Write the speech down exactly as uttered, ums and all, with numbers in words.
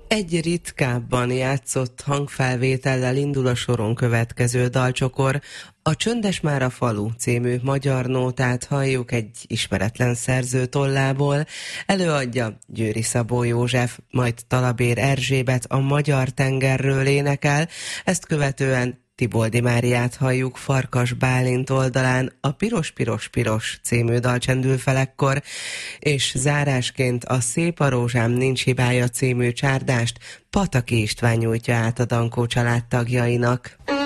Egy ritkábban játszott hangfelvétellel indul a soron következő dalcsokor. A Csöndes Mára falu című magyar nótát halljuk egy ismeretlen szerző tollából. Előadja Győri Szabó József, majd Talabér Erzsébet a Magyar tengerről énekel, ezt követően Tiboldi Máriát halljuk Farkas Bálint oldalán, a Piros-piros-piros című dal csendül fel ekkor, és zárásként a Szép a rózsám nincs hibája című csárdást Pataki István nyújtja át a Dankó család tagjainak.